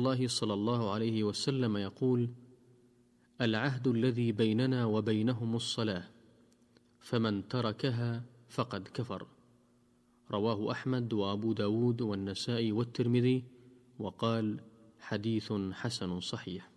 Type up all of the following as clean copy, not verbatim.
الله صلى الله عليه وسلم يقول: العهد الذي بيننا وبينهم الصلاة، فمن تركها فقد كفر. رواه أحمد وأبو داود والنسائي والترمذي، وقال: حديث حسن صحيح.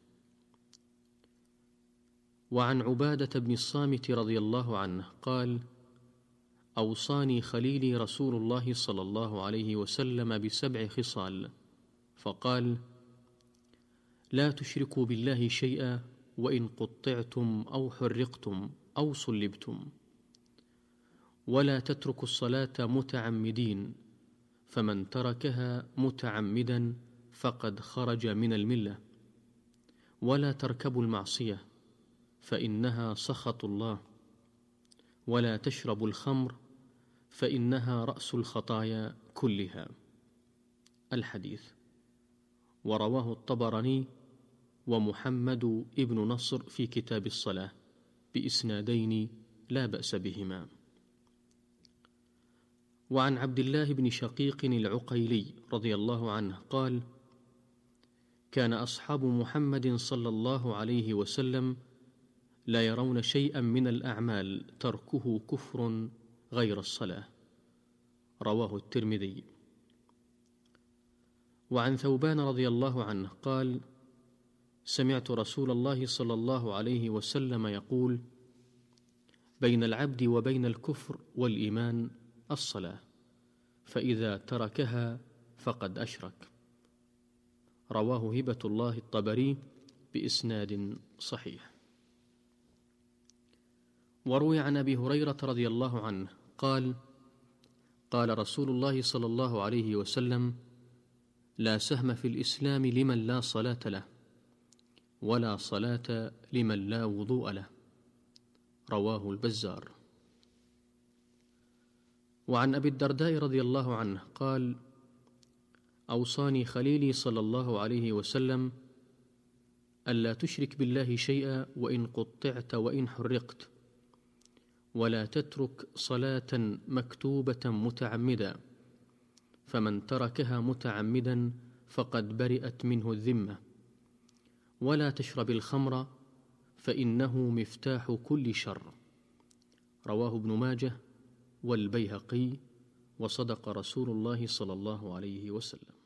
وعن عبادة بن الصامت رضي الله عنه قال: أوصاني خليلي رسول الله صلى الله عليه وسلم ب7 خصال، فقال: لا تشركوا بالله شيئا، وإن قطعتم أو حرقتم أو صلبتم، ولا تتركوا الصلاة متعمدين، فمن تركها متعمدا فقد خرج من الملة، ولا تركبوا المعصية فإنها سخط الله، ولا تشربوا الخمر فإنها رأس الخطايا كلها. الحديث. ورواه الطبراني ومحمد ابن نصر في كتاب الصلاة بإسنادين لا بأس بهما. وعن عبد الله بن شقيق العقيلي رضي الله عنه قال: كان أصحاب محمد صلى الله عليه وسلم لا يرون شيئا من الأعمال تركه كفر غير الصلاة. رواه الترمذي. وعن ثوبان رضي الله عنه قال: سمعت رسول الله صلى الله عليه وسلم يقول: بين العبد وبين الكفر والإيمان الصلاة، فإذا تركها فقد أشرك. رواه هبة الله الطبري بإسناد صحيح. وروي عن أبي هريرة رضي الله عنه قال: قال رسول الله صلى الله عليه وسلم: لا سهم في الإسلام لمن لا صلاة له، ولا صلاة لمن لا وضوء له. رواه البزار. وعن أبي الدرداء رضي الله عنه قال: أوصاني خليلي صلى الله عليه وسلم ألا تشرك بالله شيئا، وإن قطعت وإن حرقت، ولا تترك صلاة مكتوبة متعمدا، فمن تركها متعمدا فقد برئت منه الذمة، ولا تشرب الخمر فإنه مفتاح كل شر. رواه ابن ماجه والبيهقي، وصدق رسول الله صلى الله عليه وسلم.